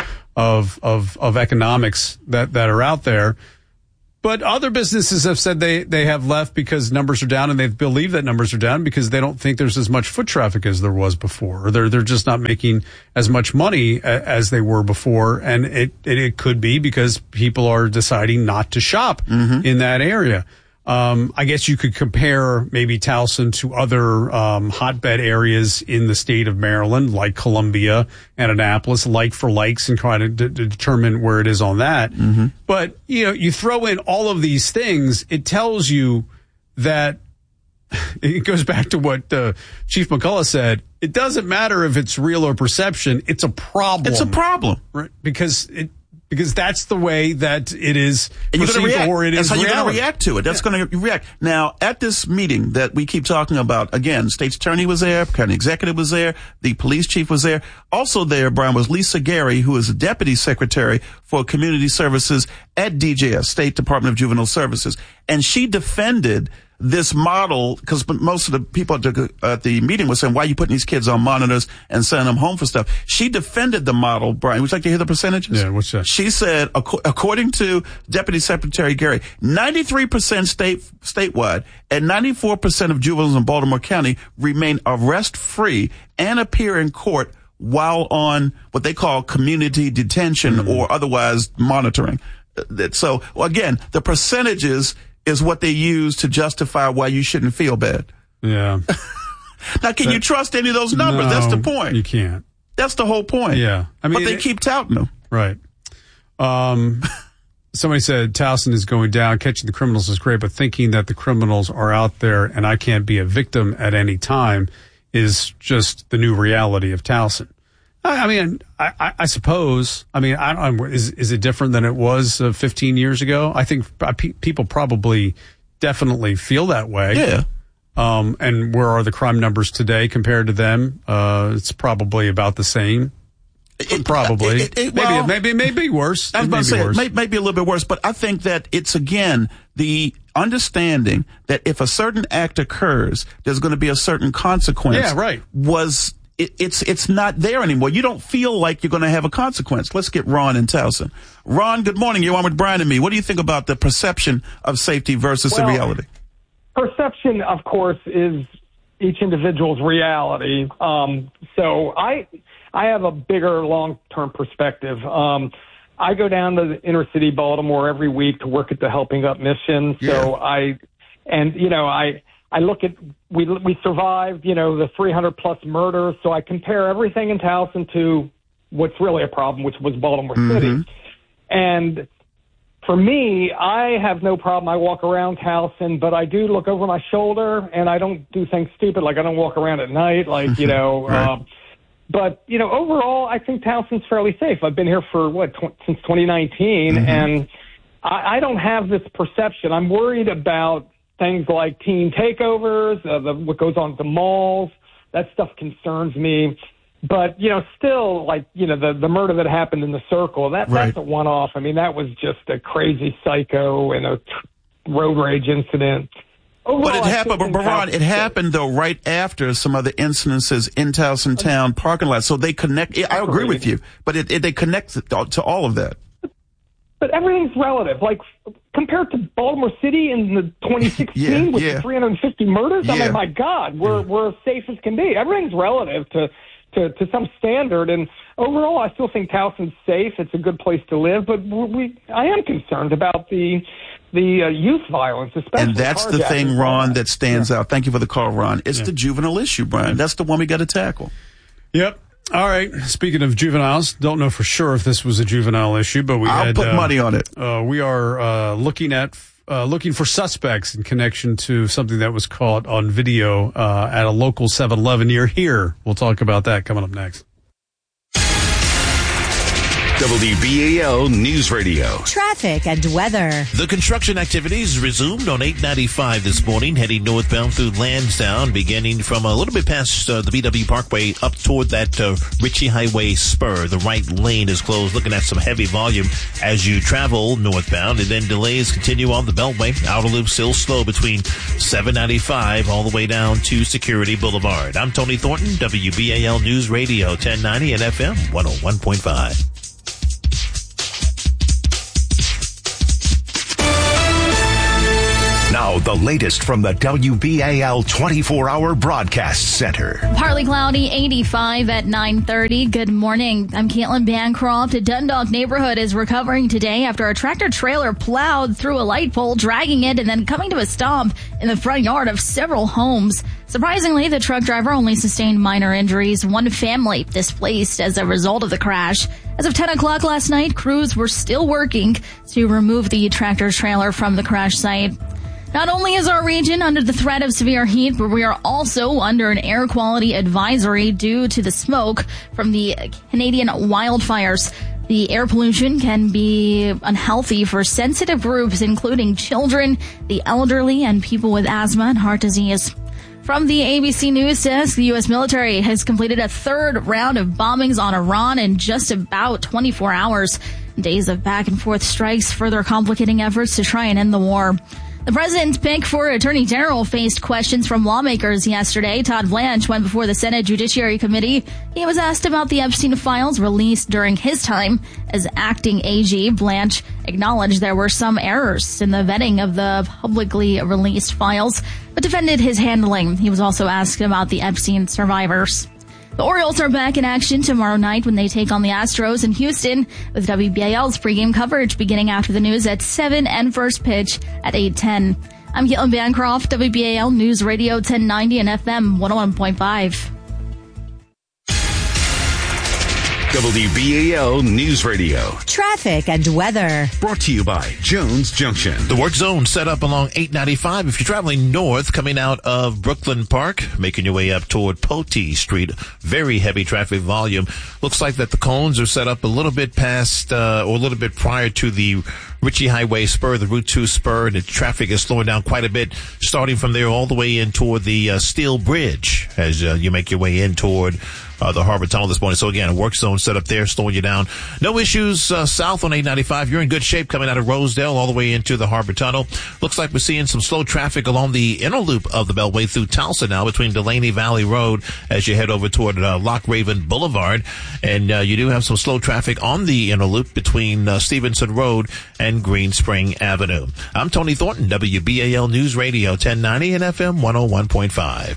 of economics that are out there. But other businesses have said they have left because numbers are down, and they believe that numbers are down because they don't think there's as much foot traffic as there was before, or they're just not making as much money as they were before, and it could be because people are deciding not to shop in that area. I guess you could compare maybe Towson to other hotbed areas in the state of Maryland, like Columbia and Annapolis, like for likes, and try to determine where it is on that. Mm-hmm. But, you throw in all of these things, it tells you that it goes back to what Chief McCullough said. It doesn't matter if it's real or perception. It's a problem. It's a problem. Right? Because that's the way that it is perceived, or it is reality. That's how you're going to react to it. That's going to react. Now, at this meeting that we keep talking about, again, state's attorney was there, county executive was there, the police chief was there. Also there, Brian, was Lisa Gary, who is the deputy secretary for community services at DJS, State Department of Juvenile Services. And she defended this model, because most of the people at the meeting were saying, why are you putting these kids on monitors and sending them home for stuff? She defended the model, Brian. Would you like to hear the percentages? Yeah, what's that? She said, according to Deputy Secretary Gary, 93% statewide and 94% of juveniles in Baltimore County remain arrest-free and appear in court while on what they call community detention or otherwise monitoring. So, again, the percentages is what they use to justify why you shouldn't feel bad. Yeah. Now, can you trust any of those numbers? No, that's the point. You can't. That's the whole point. Yeah. But they keep touting them. Right. Somebody said Towson is going down. Catching the criminals is great, but thinking that the criminals are out there and I can't be a victim at any time is just the new reality of Towson. I suppose. I don't know. Is it different than it was 15 years ago? I think people probably definitely feel that way. Yeah. And where are the crime numbers today compared to them? It's probably about the same. Probably. Maybe worse. I was about to say, it may be a little bit worse, but I think that it's, again, the understanding that if a certain act occurs, there's going to be a certain consequence. Yeah, right. It's not there anymore. You don't feel like you're going to have a consequence. Let's get Ron in Towson. Ron, good morning. You're on with Brian and me. What do you think about the perception of safety versus the reality? Perception, of course, is each individual's reality. So I have a bigger long-term perspective. I go down to the inner city Baltimore every week to work at the Helping Up mission. So I look at, we survived, the 300 plus murders. So I compare everything in Towson to what's really a problem, which was Baltimore City. And for me, I have no problem. I walk around Towson, but I do look over my shoulder and I don't do things stupid. Like I don't walk around at night, like, right. But, overall, I think Towson's fairly safe. I've been here for since 2019 and I don't have this perception. I'm worried about things like teen takeovers, what goes on at the malls. That stuff concerns me. But, still, the murder that happened in the Circle, that's a one-off. I mean, that was just a crazy psycho and a road rage incident. Overall, but it happened, Ron, it happened, though, right after some other incidences in Towson Town parking lot. So they connect. I agree with you, but they connect to all of that. But everything's relative. Like, compared to Baltimore City in the 2016 with the 350 murders, I mean, my God, we're as safe as can be. Everything's relative to some standard. And overall, I still think Towson's safe. It's a good place to live. But I am concerned about the youth violence, especially. And that's the thing, Ron, that stands out. Thank you for the call, Ron. It's the juvenile issue, Brian. That's the one we got to tackle. Yep. All right. Speaking of juveniles, don't know for sure if this was a juvenile issue, but I'll put money on it. We are looking for suspects in connection to something that was caught on video at a local 7-Eleven near here. We'll talk about that coming up next. WBAL News Radio. Traffic and weather. The construction activities resumed on 895 this morning, heading northbound through Lansdowne, beginning from a little bit past the BW Parkway up toward that Ritchie Highway spur. The right lane is closed, looking at some heavy volume as you travel northbound, and then delays continue on the Beltway. Outer loop still slow between 795 all the way down to Security Boulevard. I'm Tony Thornton, WBAL News Radio 1090 and FM 101.5. Now, the latest from the WBAL 24-hour broadcast center. Partly cloudy, 85 at 9:30. Good morning. I'm Caitlin Bancroft. A Dundalk neighborhood is recovering today after a tractor-trailer plowed through a light pole, dragging it and then coming to a stop in the front yard of several homes. Surprisingly, the truck driver only sustained minor injuries. One family displaced as a result of the crash. As of 10 o'clock last night, crews were still working to remove the tractor-trailer from the crash site. Not only is our region under the threat of severe heat, but we are also under an air quality advisory due to the smoke from the Canadian wildfires. The air pollution can be unhealthy for sensitive groups, including children, the elderly, and people with asthma and heart disease. From the ABC News Desk, the U.S. military has completed a third round of bombings on Iran in just about 24 hours. Days of back-and-forth strikes further complicating efforts to try and end the war. The president's pick for Attorney General faced questions from lawmakers yesterday. Todd Blanche went before the Senate Judiciary Committee. He was asked about the Epstein files released during his time as acting AG. Blanche acknowledged there were some errors in the vetting of the publicly released files, but defended his handling. He was also asked about the Epstein survivors. The Orioles are back in action tomorrow night when they take on the Astros in Houston, with WBAL's pregame coverage beginning after the news at 7 and first pitch at 8:10. I'm Caitlin Bancroft, WBAL News Radio 1090 and FM 101.5. WBAL News Radio. Traffic and weather. Brought to you by Jones Junction. The work zone set up along 895. If you're traveling north, coming out of Brooklyn Park, making your way up toward Potee Street, very heavy traffic volume. Looks like that the cones are set up a little bit past, or a little bit prior to the Ritchie Highway spur, the Route 2 spur, and the traffic is slowing down quite a bit, starting from there all the way in toward the Steel Bridge as you make your way in toward the Harbor Tunnel this morning. So again, a work zone set up there, slowing you down. No issues south on 895. You're in good shape coming out of Rosedale all the way into the Harbor Tunnel. Looks like we're seeing some slow traffic along the inner loop of the Beltway through Tulsa now between Delaney Valley Road as you head over toward Loch Raven Boulevard. And you do have some slow traffic on the inner loop between Stevenson Road and Green Spring Avenue. I'm Tony Thornton, WBAL News Radio 1090 and FM 101.5.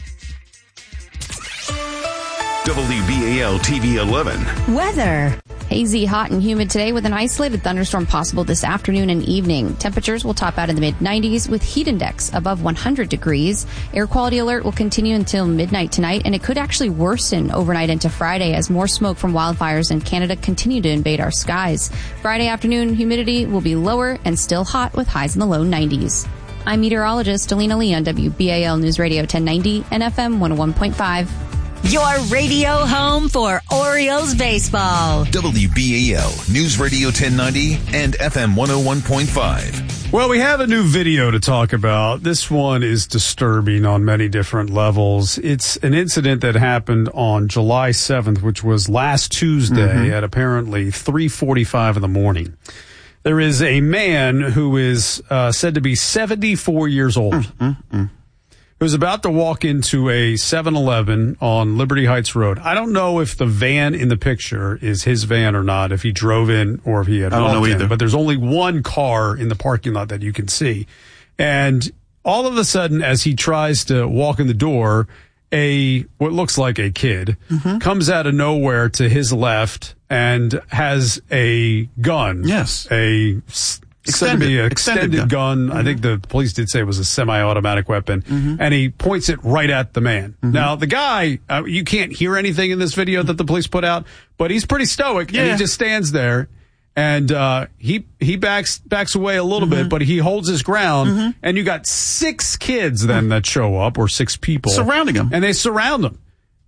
WBAL TV 11. Weather. Hazy, hot, and humid today with an isolated thunderstorm possible this afternoon and evening. Temperatures will top out in the mid-90s with heat index above 100 degrees. Air quality alert will continue until midnight tonight, and it could actually worsen overnight into Friday as more smoke from wildfires in Canada continue to invade our skies. Friday afternoon, humidity will be lower and still hot with highs in the low 90s. I'm meteorologist Alina Lee on WBAL News Radio 1090 and FM 101.5. Your radio home for Orioles baseball. WBAL News Radio 1090 and FM 101.5. Well, we have a new video to talk about. This one is disturbing on many different levels. It's an incident that happened on July 7th, which was last Tuesday at apparently 3:45 in the morning. There is a man who is said to be 74 years old. Who was about to walk into a 7-Eleven on Liberty Heights Road. I don't know if the van in the picture is his van or not, if he drove in or if he had walked in. I don't know either. But there's only one car in the parking lot that you can see. And all of a sudden, as he tries to walk in the door, what looks like a kid comes out of nowhere to his left and has a gun. Yes. Extended gun. I think the police did say it was a semi-automatic weapon, and he points it right at the man. Now, the guy, you can't hear anything in this video that the police put out, but he's pretty stoic, and he just stands there, and he backs away a little bit, but he holds his ground, and you got 6 kids then that show up, or 6 people. Surrounding him. And they surround him.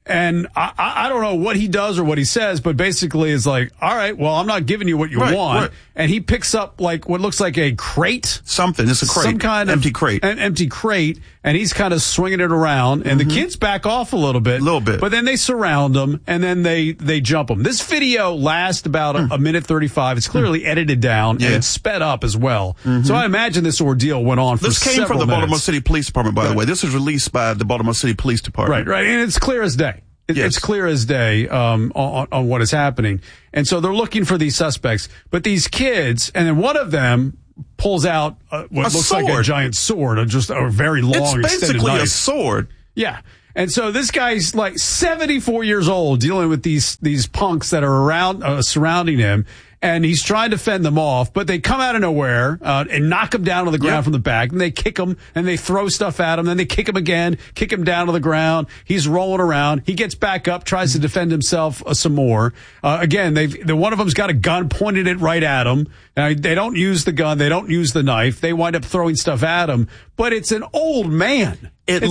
And I don't know what he does or what he says, but basically it's like, all right, well, I'm not giving you what you want. Right. And he picks up like what looks like a crate. Something. It's a crate. Some kind empty crate. An empty crate. And he's kind of swinging it around. And the kids back off a little bit. But then they surround him and then they jump him. This video lasts about a minute 35. It's clearly edited down and it's sped up as well. So I imagine this ordeal went on for several minutes. This came from the Baltimore City Police Department, by the way. This was released by the Baltimore City Police Department. Right. And it's clear as day. It's clear as day on what is happening. And so they're looking for these suspects. But these kids, and then one of them pulls out what looks like a giant sword, just a very long, it's basically knife. A sword. Yeah. And so this guy's like 74 years old dealing with these punks that are around surrounding him. And he's trying to fend them off, but they come out of nowhere and knock him down on the ground from the back. And they kick him and they throw stuff at him. Then they kick him again, kick him down to the ground. He's rolling around. He gets back up, tries to defend himself some more. Again, one of them's got a gun pointed it right at him. They don't use the gun. They don't use the knife. They wind up throwing stuff at him. But it's an old man. It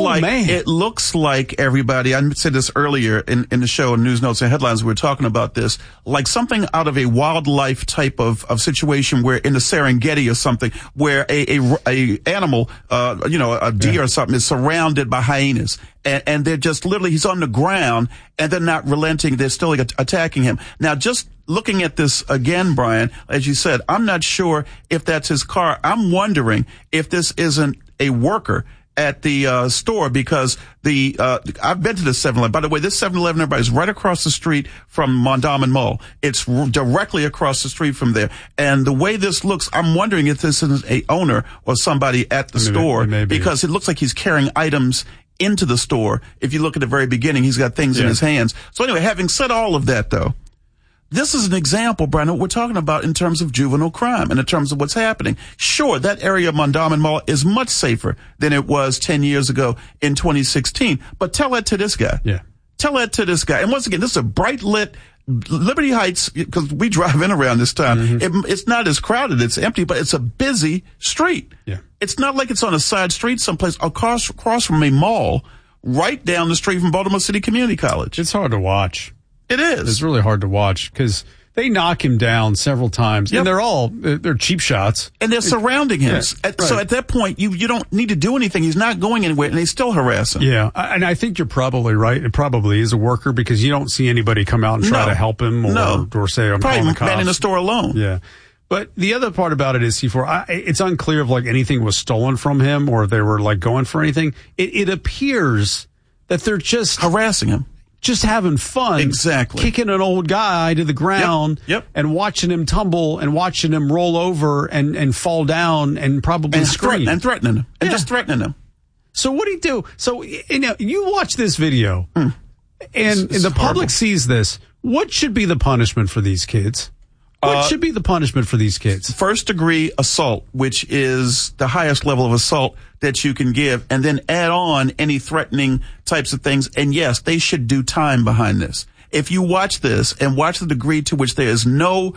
looks like everybody, I said this earlier in the show, in News Notes and Headlines, we were talking about this, like something out of a wildlife type of situation where in the Serengeti or something, where a animal, a deer or something is surrounded by hyenas. And they're just literally, he's on the ground and they're not relenting. They're still attacking him. Now, just looking at this again, Brian, as you said, I'm not sure if that's his car. I'm wondering if this isn't a worker at the store, because I've been to this 7-Eleven. By the way, this 7-Eleven, everybody's right across the street from Mondawmin Mall. It's directly across the street from there. And the way this looks, I'm wondering if this is a owner or somebody at the store, because it looks like he's carrying items into the store. If you look at the very beginning, he's got things in his hands. So anyway, having said all of that, though, this is an example, Brian, what we're talking about in terms of juvenile crime and in terms of what's happening. Sure, that area of Mondawmin Mall is much safer than it was 10 years ago in 2016. But tell that to this guy. Yeah. Tell that to this guy. And once again, this is a bright lit Liberty Heights, because we drive in around this time. It's not as crowded. It's empty, but it's a busy street. Yeah. It's not like it's on a side street someplace across from a mall right down the street from Baltimore City Community College. It's hard to watch. It is. It's really hard to watch because they knock him down several times, and they're cheap shots. And they're surrounding him. So at that point, you don't need to do anything. He's not going anywhere, and they still harass him. Yeah, and I think you're probably right. It probably is a worker because you don't see anybody come out and try to help him or say, I'm calling the cops. Man in the store alone. Yeah. But the other part about it is, C4, it's unclear if like anything was stolen from him or if they were like going for anything. It appears that they're just harassing him. Just having fun. Exactly. Kicking an old guy to the ground and watching him tumble and watching him roll over and fall down and probably scream. And threatening him. And just threatening him. So what do you do? So you watch this video and the public sees this. What should be the punishment for these kids? What should be the punishment for these kids? First degree assault, which is the highest level of assault that you can give, and then add on any threatening types of things. And yes, they should do time behind this. If you watch this and watch the degree to which there is no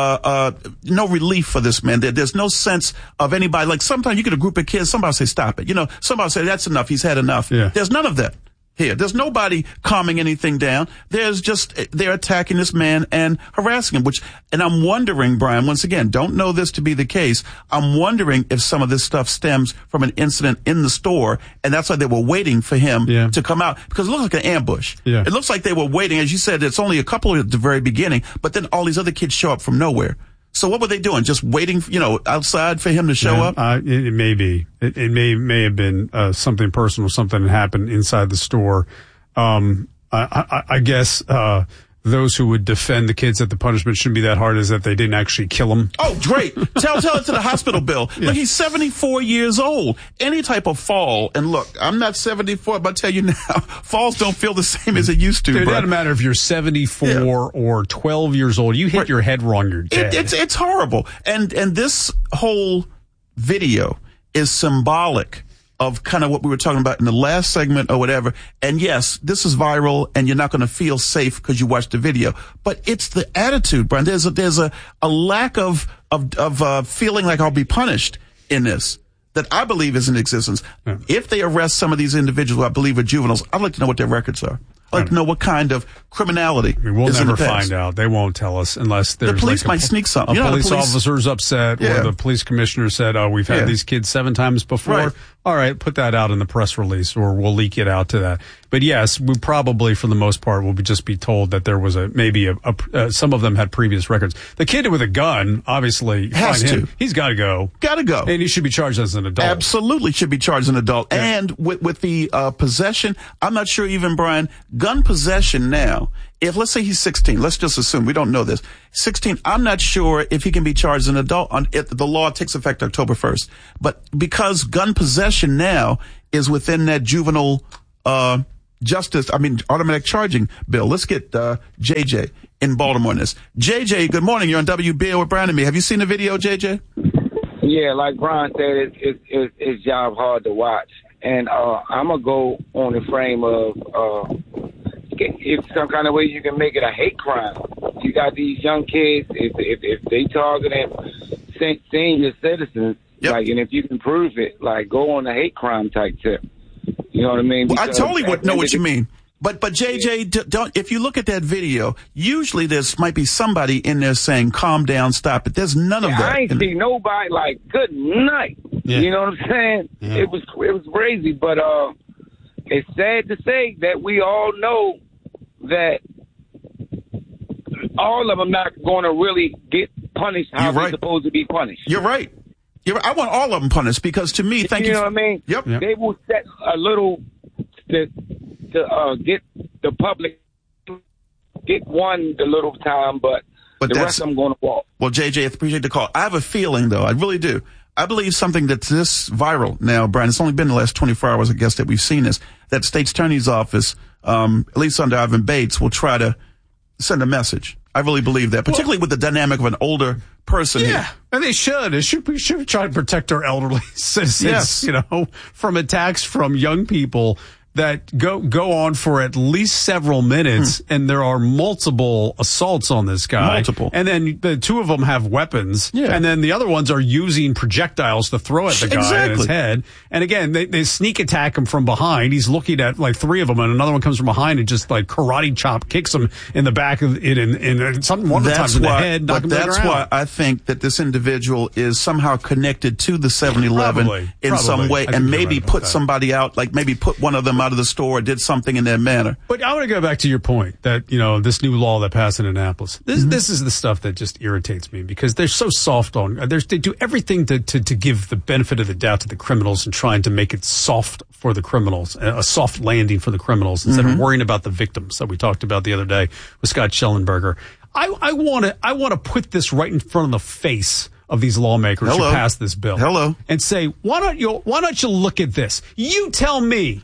relief for this man, there's no sense of anybody. Like sometimes you get a group of kids, somebody say, stop it. Somebody say, that's enough. He's had enough. Yeah. There's none of that here. There's nobody calming anything down. They're attacking this man and harassing him, and I'm wondering, Brian, once again, don't know this to be the case. I'm wondering if some of this stuff stems from an incident in the store, and that's why they were waiting for him to come out, because it looks like an ambush. Yeah. It looks like they were waiting. As you said, it's only a couple at the very beginning, but then all these other kids show up from nowhere. So what were they doing? Just waiting, outside for him to show up? It may be. It may have been something personal, something that happened inside the store. I guess those who would defend the kids that the punishment shouldn't be that hard is that they didn't actually kill him. Oh, great. Tell it to the hospital bill. Yeah. Look, he's 74 years old. Any type of fall, and look, I'm not 74, but I'll tell you now, falls don't feel the same as it used to. It doesn't matter if you're 74 or 12 years old. You hit your head wrong, you're dead. It's horrible. And this whole video is symbolic of kind of what we were talking about in the last segment or whatever. And yes, this is viral and you're not going to feel safe because you watched the video, but it's the attitude, Brian. There's a lack of feeling like I'll be punished in this that I believe is in existence. Yeah. If they arrest some of these individuals who I believe are juveniles, I'd like to know what their records are. like to know what kind of criminality. We'll is never in the past. find out. They won't tell us unless there's the police might sneak something. A police officer's upset, or the police commissioner said, "Oh, we've had these kids 7 times before." Right. All right, put that out in the press release, or we'll leak it out to that. But yes, we probably, for the most part, will just be told that there was some of them had previous records. The kid with a gun, obviously, he's got to go. Got to go. And he should be charged as an adult. Absolutely should be charged as an adult. Yeah. And with the possession, I'm not sure even, Brian, gun possession now, if let's say he's 16, let's just assume, we don't know this, 16, I'm not sure if he can be charged as an adult. The law takes effect October 1st. But because gun possession now is within that juvenile automatic charging bill. Let's get JJ in Baltimore on this. JJ, good morning. You're on WBAL with Brian and me. Have you seen the video, JJ? Yeah, like Brian said, it's job hard to watch. And I'm going to go on the frame of if some kind of way you can make it a hate crime. You got these young kids, if they targeting senior citizens, and if you can prove it, go on the hate crime type tip. You know what I mean? Well, I totally know what you mean. But JJ, don't, if you look at that video, usually might be somebody in there saying, calm down, stop it. There's none of that. I ain't see nobody good night. Yeah. You know what I'm saying? Yeah. It was crazy, but it's sad to say that we all know that all of them not going to really get punished how they're supposed to be punished. You're right. I want all of them punished because to me, you know what I mean? Yep. They will set a little to get the public, get one the little time, but the rest of them going to walk. Well, JJ, I appreciate the call. I have a feeling, though, I really do. I believe something that's this viral now, Brian, it's only been the last 24 hours, I guess, that we've seen this, that the State's Attorney's Office, at least under Ivan Bates, will try to send a message. I really believe that, particularly with the dynamic of an older person here. And they should. We should try to protect our elderly citizens, from attacks from young people that go on for at least several minutes, and there are multiple assaults on this guy. Multiple. And then the 2 of them have weapons, and then the other ones are using projectiles to throw at the guy in his head. And again, they sneak attack him from behind. He's looking at 3 of them, and another one comes from behind and just karate chop kicks him in the back of it, and something one of the times in the head. But that's why I think that this individual is somehow connected to the 7-Eleven in some way, and maybe put somebody out, maybe put one of them out of the store, did something in that manner. But I want to go back to your point that, this new law that passed in Annapolis, this is the stuff that just irritates me because they're so soft they do everything to give the benefit of the doubt to the criminals and trying to make it soft for the criminals, a soft landing for the criminals instead of worrying about the victims that we talked about the other day with Scott Schellenberger. I want to put this right in front of the face of these lawmakers who passed this bill. And say, why don't you look at this? You tell me.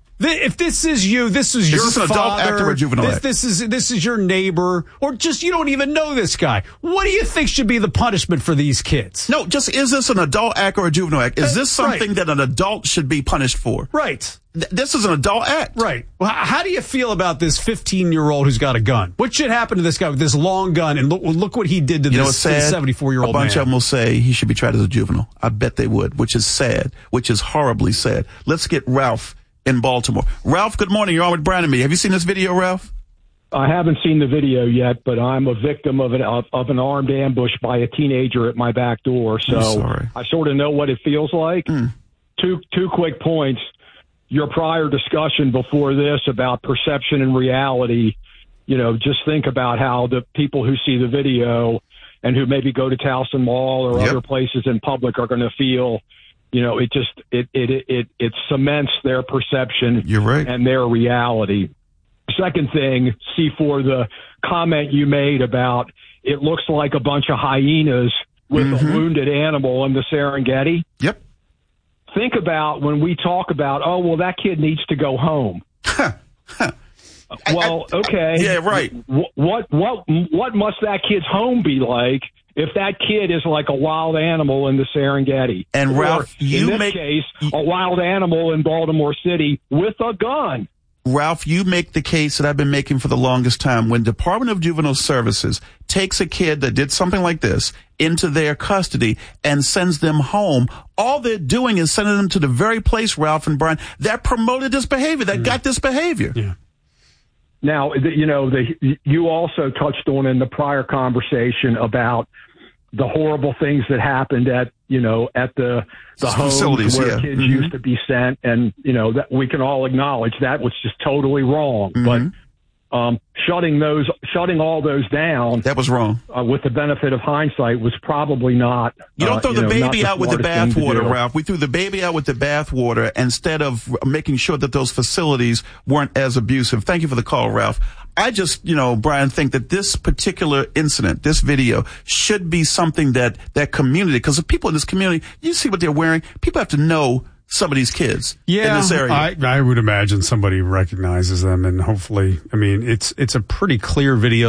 If this is you, this is your father. Is this an adult act or a juvenile act? This is your neighbor, or just you don't even know this guy. What do you think should be the punishment for these kids? No, just is this an adult act or a juvenile act? Is this something that an adult should be punished for? Right. This is an adult act. Right. Well, how do you feel about this 15-year-old who's got a gun? What should happen to this guy with this long gun? And look what he did to this 74-year-old man. A bunch of them will say he should be tried as a juvenile. I bet they would, which is sad, which is horribly sad. Let's get Ralph in Baltimore. Ralph, good morning. You're on with Brian and me. Have you seen this video, Ralph? I haven't seen the video yet, but I'm a victim of an armed ambush by a teenager at my back door. So I sort of know what it feels like. Two quick points. Your prior discussion before this about perception and reality, just think about how the people who see the video and who maybe go to Towson Mall or other places in public are going to feel. It cements their perception and their reality. Second thing, C4, the comment you made about it looks like a bunch of hyenas with a wounded animal in the Serengeti. Yep. Think about when we talk about, that kid needs to go home. Well, okay. Yeah, right. What must that kid's home be like if that kid is like a wild animal in the Serengeti? And Ralph, in this case, a wild animal in Baltimore City with a gun. Ralph, you make the case that I've been making for the longest time. When Department of Juvenile Services takes a kid that did something like this into their custody and sends them home, all they're doing is sending them to the very place, Ralph and Brian, that promoted this behavior, that got this behavior. Yeah. Now, you also touched on in the prior conversation about the horrible things that happened at the homes where kids used to be sent. And, that we can all acknowledge that was just totally wrong. But shutting all those down, that was wrong. With the benefit of hindsight, was probably not. You don't throw the baby out with the bathwater, Ralph. We threw the baby out with the bathwater instead of making sure that those facilities weren't as abusive. Thank you for the call, Ralph. I just, Brian, think that this particular incident, this video, should be something that community, because the people in this community, you see what they're wearing. People have to know some of these kids in this area. I would imagine somebody recognizes them, and hopefully, it's a pretty clear video.